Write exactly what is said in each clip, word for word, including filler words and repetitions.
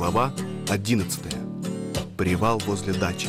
Глава одиннадцатая. Привал возле дачи.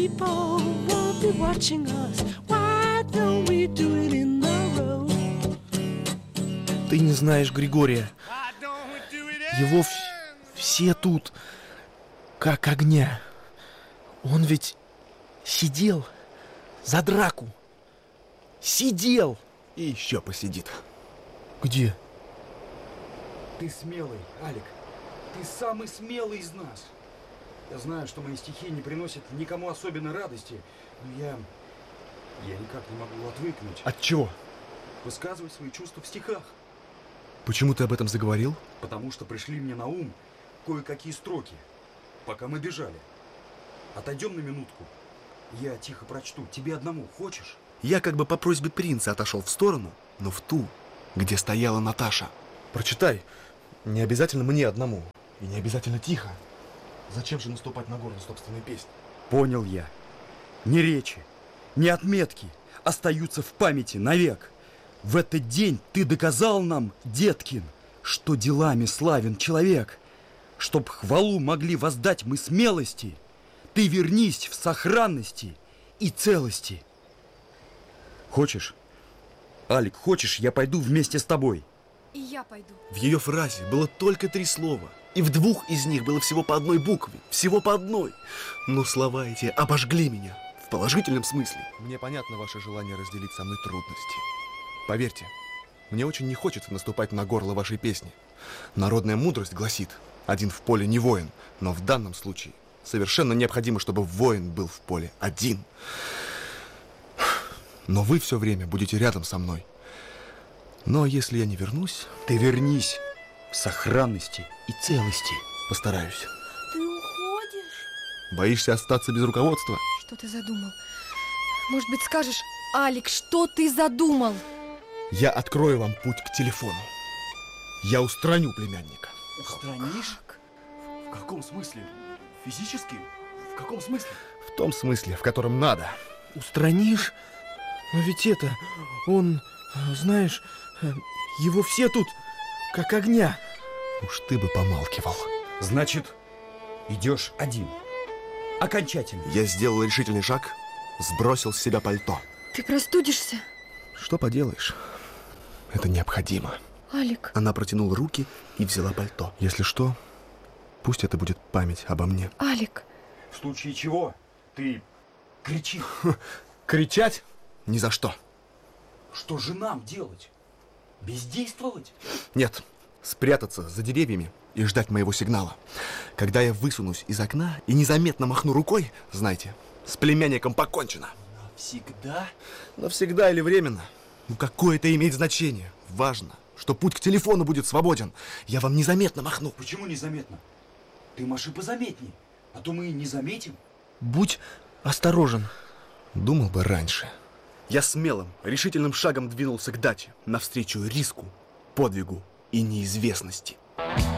Ты не знаешь Григория. Его в... все тут, как огня. Он ведь сидел за драку. Сидел. И еще посидит. Где? Ты смелый, Алик. Ты самый смелый из нас. Я знаю, что мои стихи не приносят никому особенной радости, но я... Я никак не могу отвыкнуть. От чего? Высказывать свои чувства в стихах. Почему ты об этом заговорил? Потому что пришли мне на ум кое-какие строки, пока мы бежали. Отойдем на минутку. Я тихо прочту. Тебе одному. Хочешь? Я как бы по просьбе принца отошел в сторону, но в ту, где стояла Наташа. Прочитай. Не обязательно мне одному. И не обязательно тихо. Зачем же наступать на горло собственной песни? Понял я. Ни речи, ни отметки остаются в памяти навек. В этот день ты доказал нам, Деткин, что делами славен человек. Чтоб хвалу могли воздать мы смелости, ты вернись в сохранности и целости. Хочешь? Алик, хочешь, я пойду вместе с тобой? И я пойду. В ее фразе было только три слова. И в двух из них было всего по одной букве. Всего по одной. Но слова эти обожгли меня. В положительном смысле. Мне понятно ваше желание разделить со мной трудности. Поверьте, мне очень не хочется наступать на горло вашей песни. Народная мудрость гласит: один в поле не воин. Но в данном случае совершенно необходимо, чтобы воин был в поле один. Но вы все время будете рядом со мной. Но если я не вернусь... Ты вернись в сохранности и целости. Постараюсь. Ты уходишь? Боишься остаться без руководства? Что ты задумал? Может быть, скажешь, Алик, что ты задумал? Я открою вам путь к телефону. Я устраню племянника. Устранишь? В каком смысле? Физически? В каком смысле? В том смысле, в котором надо. Устранишь? Но ведь это... Он... Знаешь... Его все тут, как огня. Уж ты бы помалкивал. Значит, идешь один. Окончательно. Я сделал решительный шаг, сбросил с себя пальто. Ты простудишься? Что поделаешь? Это необходимо. Алик. Она протянула руки и взяла пальто. Если что, пусть это будет память обо мне. Алик. В случае чего ты кричи. Кричать? Ни за что. Что же нам делать? Бездействовать? Нет, спрятаться за деревьями и ждать моего сигнала. Когда я высунусь из окна и незаметно махну рукой, знаете, с племянником покончено. Навсегда? Навсегда или временно? Ну какое это имеет значение? Важно, что путь к телефону будет свободен. Я вам незаметно махну. Почему незаметно? Ты маши позаметней, а то мы не заметим. Будь осторожен. Думал бы раньше. Я смелым, решительным шагом двинулся к даче, навстречу риску, подвигу и неизвестности.